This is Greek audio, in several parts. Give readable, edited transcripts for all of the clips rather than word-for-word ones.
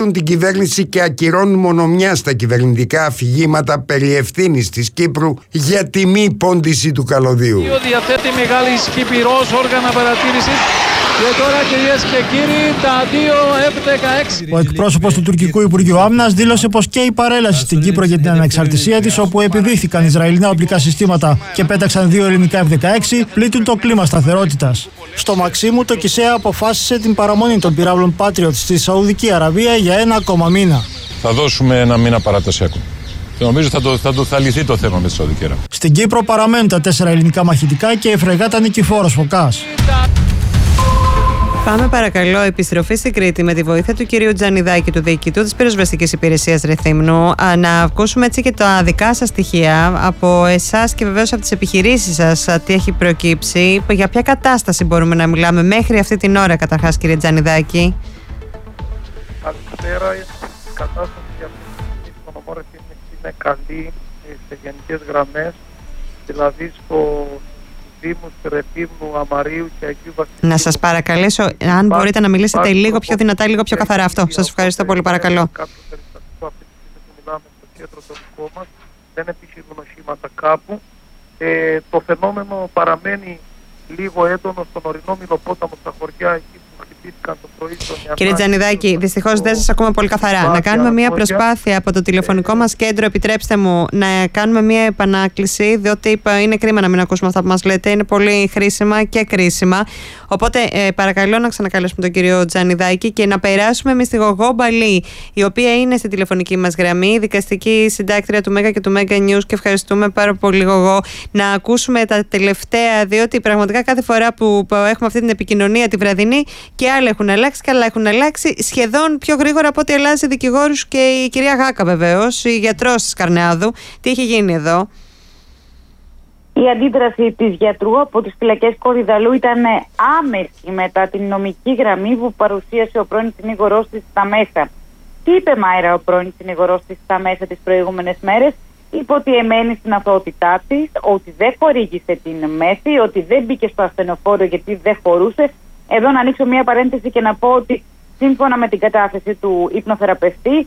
την κυβέρνηση και ακυρώνουν μονομιά στα κυβερνητικά αφηγήματα περί ευθύνης της Κύπρου για τη μη πόντιση του καλωδίου. Διαθέτει μεγάλη κυπηρός όργανα παρατήρησης. Και τώρα, κυρίες και κύριοι, τα δύο F-16. Ο εκπρόσωπος του τουρκικού Υπουργείου Άμυνας δήλωσε πως και η παρέλαση στην Κύπρο για την ανεξαρτησία της, όπου επιδίθηκαν Ισραηλινά οπλικά συστήματα και πέταξαν δύο ελληνικά F-16, πλήττουν το κλίμα σταθερότητας. Στο Μαξίμου, το ΚΙΣΕΑ αποφάσισε την παραμονή των πυράβλων Patriot στη Σαουδική Αραβία για ένα ακόμα μήνα. Θα δώσουμε ένα μήνα παράταση ακόμα. Και νομίζω θα λυθεί το θέμα με τη Σαουδική Αραβία. Στην Κύπρο παραμένουν τα 4 ελληνικά μαχητικά και η φρεγάτα Νικηφόρος Φωκάς. Πάμε παρακαλώ επιστροφή στην Κρήτη με τη βοήθεια του κυρίου Τζανιδάκη, του διοικητού της Πυροσβεστικής Υπηρεσίας Ρεθύμνου, να ακούσουμε έτσι και τα δικά σας στοιχεία από εσάς και βεβαίως από τις επιχειρήσεις σας, τι έχει προκύψει, για ποια κατάσταση μπορούμε να μιλάμε μέχρι αυτή την ώρα καταρχάς, κύριε Τζανιδάκη. Καλησπέρα. Η κατάσταση για αυτή τη στον Νομό Ρεθύμνου είναι καλή σε γενικές γραμμές, δηλαδή στο Δήμους Ρεθύμνου, Αμαρίου και Αγίου Βασιλείου. Να σας παρακαλέσω, αν μπορείτε να μιλήσετε λίγο πιο δυνατά, λίγο πιο καθαρά. Αυτό. Σας ευχαριστώ πολύ, παρακαλώ. Κάποιο περιστατικό αυτή τη στιγμή που μιλάμε στο κέντρο το δικό μας, δεν επιχειρούν οχήματα κάπου. Το φαινόμενο παραμένει λίγο έντονο στον ορεινό Μηλοπόταμο, στα χωριά εκεί που χτυπήθηκαν το πρωί στον Ιαννάκη. Κύριε Τζανιδάκη, δυστυχώς δεν σας ακούμε πολύ καθαρά. Να κάνουμε μια προσπάθεια από το τηλεφωνικό μας κέντρο, επιτρέψτε μου, να κάνουμε μια επανάκληση, διότι είναι κρίμα να μην ακούσουμε αυτά που μας λέτε. Είναι πολύ χρήσιμα και κρίσιμα. Οπότε, παρακαλώ να ξανακαλέσουμε τον κύριο Τζανιδάκη και να περάσουμε εμείς στη Γογό Μπαλή, η οποία είναι στη τηλεφωνική μας γραμμή, δικαστική συντάκτρια του Μέγα και του Μέγα News. Και ευχαριστούμε πάρα πολύ, Γογό, να ακούσουμε τα τελευταία, διότι πραγματικά κάθε φορά που έχουμε αυτή την επικοινωνία τη βραδινή και άλλα έχουν αλλάξει και άλλα έχουν αλλάξει σχεδόν πιο γρήγορα από ό,τι αλλάζει δικηγόρους και η κυρία Γάκα, βεβαίως, η γιατρός της Καρνεάδου. Τι έχει γίνει εδώ? Η αντίδραση της γιατρού από τις φυλακές Κορυδαλού ήταν άμεση μετά την νομική γραμμή που παρουσίασε ο πρώην συνήγορός της στα μέσα. Τι είπε, Μάιρα, ο πρώην συνήγορός της στα μέσα τις προηγούμενες μέρες? Είπε ότι εμένει στην αθωότητά της, ότι δεν χορήγησε την μέση, ότι δεν μπήκε στο ασθενοφόρο γιατί δεν χωρούσε. Εδώ να ανοίξω μια παρένθεση και να πω ότι σύμφωνα με την κατάθεση του υπνοθεραπευτή,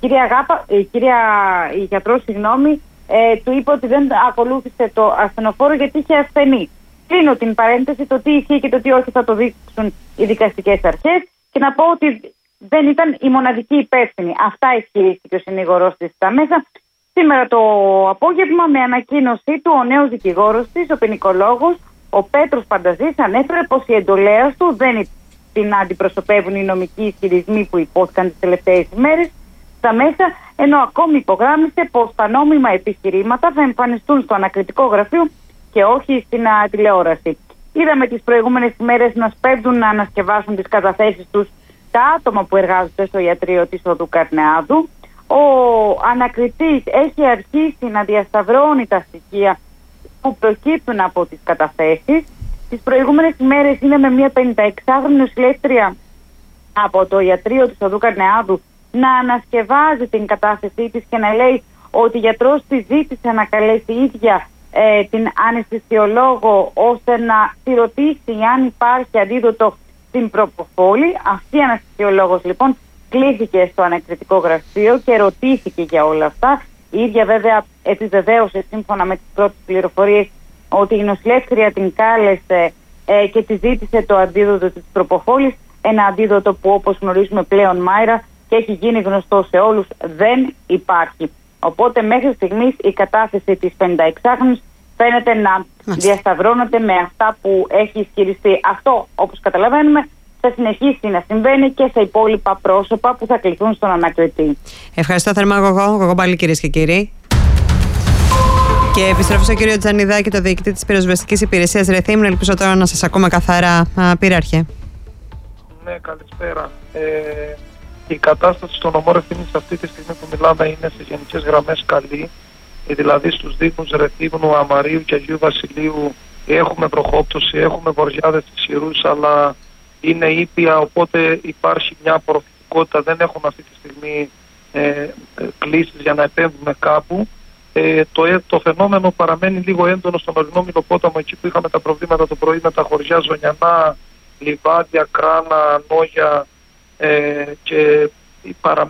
η γιατρός, του είπε ότι δεν ακολούθησε το ασθενοφόρο γιατί είχε ασθενή. Κλείνω την παρένθεση, το τι ισχύει και το τι όχι θα το δείξουν οι δικαστικές αρχές, και να πω ότι δεν ήταν η μοναδική υπεύθυνη. Αυτά ισχυρίστηκε ο συνήγορός της στα μέσα. Σήμερα το απόγευμα, με ανακοίνωσή του, ο νέος δικηγόρος της, ο ποινικολόγος, ο Πέτρος Πανταζής, ανέφερε πως οι εντολές του δεν την αντιπροσωπεύουν οι νομικοί ισχυρισμοί που υπόθηκαν τις τελευταίες ημέρες στα μέσα, ενώ ακόμη υπογράμμισε πως τα νόμιμα επιχειρήματα θα εμφανιστούν στο ανακριτικό γραφείο και όχι στην τηλεόραση. Είδαμε τις προηγούμενες ημέρες να σπέβδουν να ανασκευάσουν τις καταθέσεις τους τα άτομα που εργάζονται στο ιατρείο της οδού Καρνεάδου. Ο ανακριτής έχει αρχίσει να διασταυρώνει τα στοιχεία που προκύπτουν από τις καταθέσεις. Τις προηγούμενες ημέρες είναι με μια 56χρονη νοσηλεύτρια από το ιατρείο της οδού Καρνεάδου να ανασκευάζει την κατάθεσή της και να λέει ότι ο γιατρός της ζήτησε να καλέσει ίδια την αναισθησιολόγο ώστε να τη ρωτήσει αν υπάρχει αντίδοτο στην προποφόλη. Αυτή η αναισθησιολόγος λοιπόν κλήθηκε στο ανακριτικό γραφείο και ρωτήθηκε για όλα αυτά. Η ίδια βέβαια επιβεβαίωσε σύμφωνα με τις πρώτες πληροφορίες ότι η νοσηλεύτρια την κάλεσε και τη ζήτησε το αντίδοτο της προποφόλης, ένα αντίδοτο που, όπως γνωρίζουμε πλέον, Μάιρα, και έχει γίνει γνωστό σε όλους, δεν υπάρχει. Οπότε μέχρι στιγμής η κατάθεση της 56χρονης φαίνεται να διασταυρώνεται με αυτά που έχει ισχυριστεί. Αυτό, όπως καταλαβαίνουμε, θα συνεχίσει να συμβαίνει και σε υπόλοιπα πρόσωπα που θα κληθούν στον ανακριτή. Ευχαριστώ θερμά, Γογό Μπαλή, κυρίες και κύριοι. Και επιστρέφω στον κύριο Τζανιδάκη, το διοικητή της Πυροσβεστικής Υπηρεσίας Ρεθύμνου. Ελπίζω τώρα να σας ακούμε καθαρά, πειράρχε. Ναι, καλησπέρα. Η κατάσταση στον νομό Ρεθύμνης αυτή τη στιγμή που μιλάμε είναι σε γενικές γραμμές καλή. Δηλαδή στους Δήμους Ρεθύμνου, Αμαρίου και Αγίου Βασιλείου έχουμε βροχόπτωση, έχουμε βοριάδες ισχυρούς, αλλά είναι ήπια, οπότε υπάρχει μια απορροφητικότητα. Δεν έχουμε αυτή τη στιγμή κλήσεις για να επέμβουμε κάπου. Το φαινόμενο παραμένει λίγο έντονο στον ορεινό Μηλοπόταμο, εκεί που είχαμε τα προβλήματα το πρωί με τα χωριά Ζωνιανά, Λιβάδια, Κράνα, Νόγια και παραμένει